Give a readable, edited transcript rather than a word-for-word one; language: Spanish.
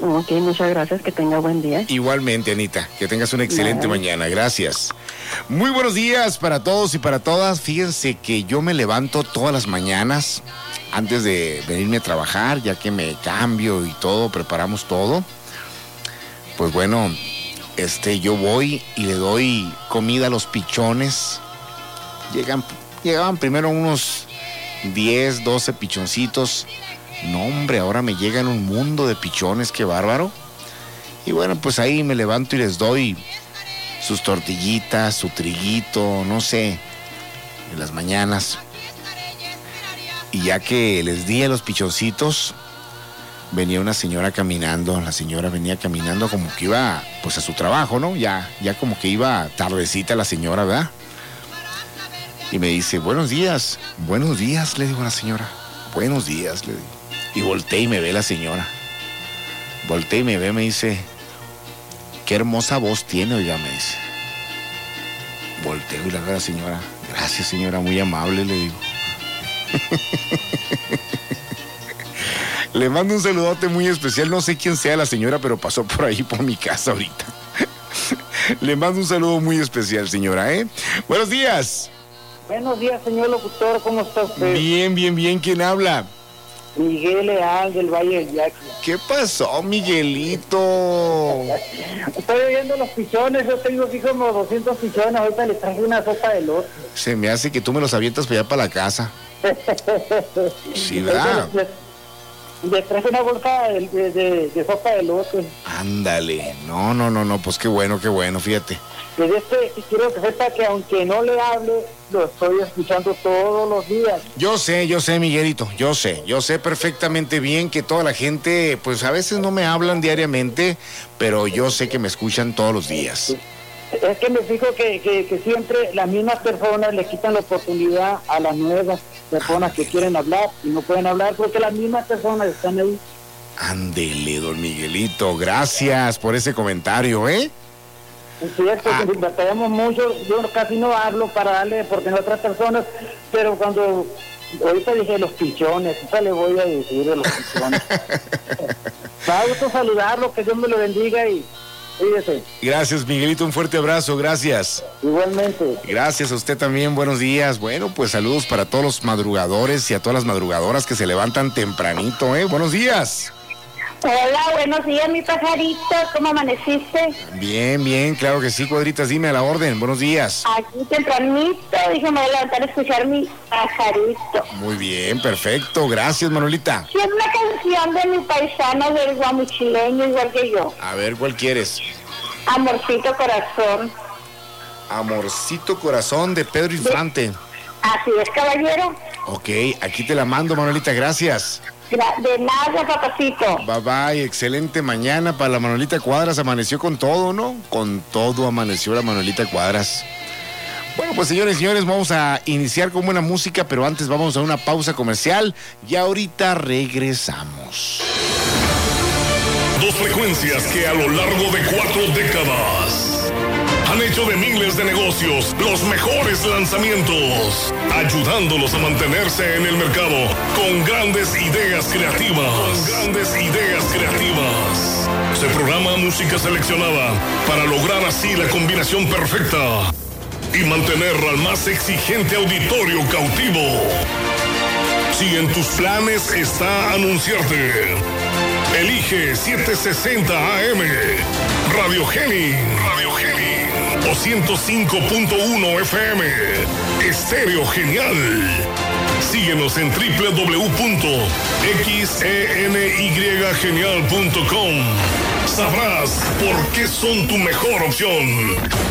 Ok, muchas gracias, que tenga buen día. Igualmente, Anita, que tengas una excelente mañana, gracias. Muy buenos días para todos y para todas. Fíjense que yo me levanto todas las mañanas antes de venirme a trabajar, ya que me cambio y todo, preparamos todo. Pues bueno, yo voy y le doy comida a los pichones. Llegaban primero unos 10, 12 pichoncitos. No, hombre, ahora me llegan un mundo de pichones, qué bárbaro. Y bueno, pues ahí me levanto y les doy sus tortillitas, su triguito, no sé, en las mañanas. Y ya que les di a los pichoncitos, venía una señora caminando. La señora venía caminando como que iba pues a su trabajo, ¿no? Ya como que iba tardecita la señora, ¿verdad? Y me dice, buenos días, le digo a la señora. Buenos días, le digo. Y volteé y me ve la señora. Volteé y me ve, me dice, qué hermosa voz tiene, oiga, me dice. Volteo y la veo a la señora. Gracias, señora, muy amable, le digo. Le mando un saludote muy especial. No sé quién sea la señora, pero pasó por ahí por mi casa ahorita. Le mando un saludo muy especial, señora, ¿eh? Buenos días. Buenos días, señor locutor, ¿cómo está usted? Bien. ¿Quién habla? Miguel Leal, del Valle del Yaqui. ¿Qué pasó, Miguelito? Estoy oyendo los pichones, yo tengo aquí como 200 pichones, ahorita les traje una sopa de lote. Se me hace que tú me los avientas para allá para la casa. Sí, ¿verdad? Les traje una bolsa de sopa de lote. Ándale, no, pues qué bueno, fíjate. Pues quiero que sepa que aunque no le hable, lo estoy escuchando todos los días. Yo sé, Miguelito, yo sé perfectamente bien que toda la gente, pues a veces no me hablan diariamente, pero yo sé que me escuchan todos los días. Es que me fijo que siempre las mismas personas le quitan la oportunidad a las nuevas personas que quieren hablar y no pueden hablar porque las mismas personas están ahí. Ándele, don Miguelito, gracias por ese comentario, ¿eh? Es cierto, que batallamos mucho, yo casi no hablo para darle oportunidad a otras personas, pero cuando ahorita dije los pichones, ahorita le voy a decir de los pichones. Va a gusto saludarlo, que Dios me lo bendiga y cuídese. Gracias, Miguelito, un fuerte abrazo, gracias. Igualmente. Gracias a usted también, buenos días. Bueno, pues saludos para todos los madrugadores y a todas las madrugadoras que se levantan tempranito, ¿eh? Buenos días. Hola, buenos días, mi pajarito, ¿cómo amaneciste? Bien, claro que sí, cuadritas, dime a la orden, buenos días. Aquí tempranito, dije, me voy a levantar a escuchar mi pajarito. Muy bien, perfecto, gracias, Manuelita. Sí, es una canción de mi paisano del guamuchileño, igual que yo. A ver, ¿cuál quieres? Amorcito Corazón. Amorcito Corazón, de Pedro Infante. Así es, caballero. Ok, aquí te la mando, Manuelita, gracias. De nada, papacito. Bye, excelente mañana para la Manuelita Cuadras. Amaneció con todo, ¿no? Con todo amaneció la Manuelita Cuadras. Bueno, pues señores, vamos a iniciar con buena música, pero antes vamos a una pausa comercial y ahorita regresamos. Dos frecuencias que a lo largo de 4 décadas han hecho de miles de negocios los mejores lanzamientos, ayudándolos a mantenerse en el mercado con grandes ideas creativas. Se programa música seleccionada para lograr así la combinación perfecta y mantener al más exigente auditorio cautivo. Si en tus planes está anunciarte, elige 760 AM, Radio Geni o 105.1 FM, Estéreo Genial. Síguenos en www.xenygenial.com. Sabrás por qué son tu mejor opción.